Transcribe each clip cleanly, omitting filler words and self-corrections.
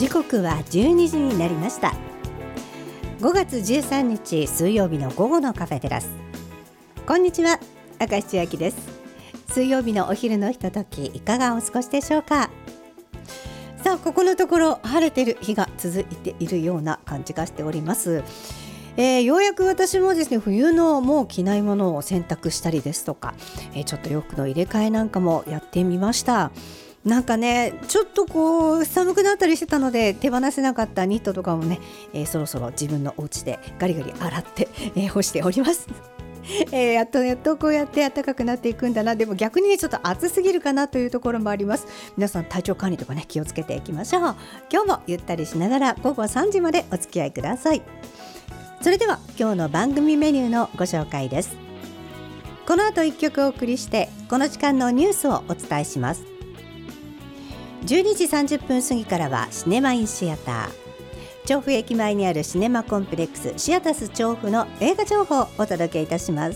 時刻は12時になりました。5月13日水曜日の午後のカフェテラス。こんにちは、明石千秋です。水曜日のお昼のひととき、いかがお過ごしでしょうか。さあ、ここのところ晴れてる日が続いているような感じがしております。ようやく私もですね、冬のもう着ないものを洗濯したりですとか、ちょっと洋服の入れ替えなんかもやってみました。なんかね、ちょっとこう寒くなったりしてたので手放せなかったニットとかもね、そろそろ自分のお家でガリガリ洗って、干しております。やっとこうやって暖かくなっていくんだな。でも逆にね、ちょっと暑すぎるかなというところもあります。皆さん体調管理とかね、気をつけていきましょう。今日もゆったりしながら午後3時までお付き合いください。それでは今日の番組メニューのご紹介です。この後1曲お送りして、この時間のニュースをお伝えします。12時30分過ぎからはシネマインシアター。調布駅前にあるシネマコンプレックスシアタス調布の映画情報をお届けいたします。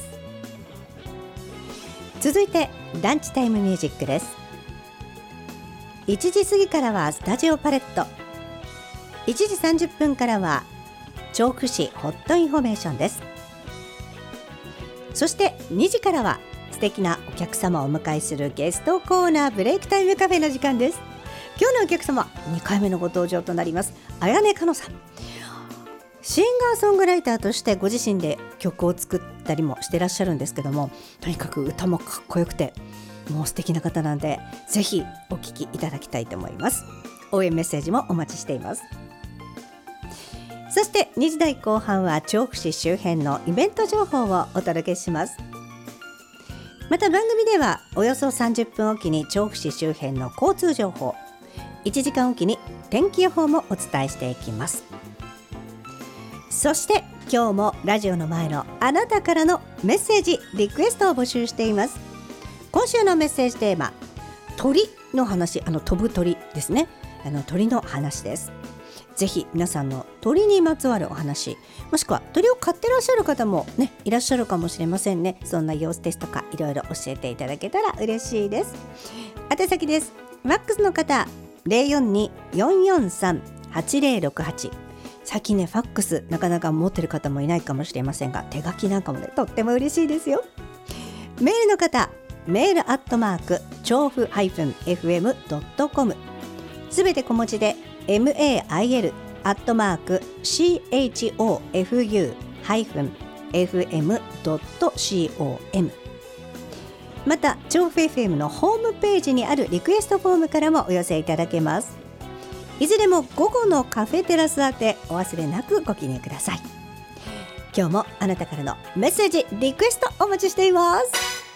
続いてランチタイムミュージックです。1時過ぎからはスタジオパレット。1時30分からは調布市ホットインフォメーションです。そして2時からは素敵なお客様をお迎えするゲストコーナーブレイクタイムカフェの時間です。今日のお客様、2回目のご登場となります綾音かのさん。シンガーソングライターとしてご自身で曲を作ったりもしてらっしゃるんですけども、とにかく歌もかっこよくてもう素敵な方なんで、ぜひお聞きいただきたいと思います。応援メッセージもお待ちしています。そして2時台後半は調布市周辺のイベント情報をお届けします。また番組ではおよそ30分おきに調布市周辺の交通情報、1時間おきに天気予報もお伝えしていきます。そして今日もラジオの前のあなたからのメッセージリクエストを募集しています。今週のメッセージテーマ、鳥の話、飛ぶ鳥ですね。鳥の話です。ぜひ皆さんの鳥にまつわるお話、もしくは鳥を飼ってらっしゃる方もね、いらっしゃるかもしれませんね。そんな様子ですとかいろいろ教えていただけたら嬉しいです。宛先です。ファックスの方 042-443-8068。 最近ね、ファックスなかなか持ってる方もいないかもしれませんが、手書きなんかもね、とっても嬉しいですよ。メールの方、メール調布-fm.com、 すべて小文字でmail@chofu-fm.com、 また調布 FM のホームページにあるリクエストフォームからもお寄せいただけます。いずれも午後のカフェテラス宛てお忘れなくご記入ください。今日もあなたからのメッセージリクエストお待ちしています。